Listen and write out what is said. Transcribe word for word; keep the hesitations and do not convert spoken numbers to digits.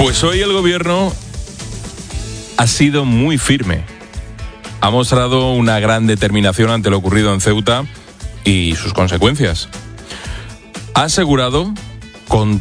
Pues hoy el gobierno ha sido muy firme. Ha mostrado una gran determinación ante lo ocurrido en Ceuta y sus consecuencias. Ha asegurado con